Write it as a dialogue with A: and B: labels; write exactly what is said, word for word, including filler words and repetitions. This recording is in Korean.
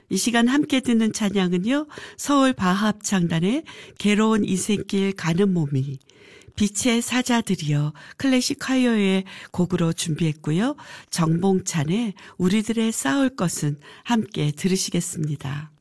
A: 이 시간 함께 듣는 찬양은요. 서울 바합창단의 괴로운 인생길 가는 몸이, 빛의 사자들이여 클래식 콰이어의 곡으로 준비했고요. 정봉찬의 우리들의 싸울 것은 함께 들으시겠습니다.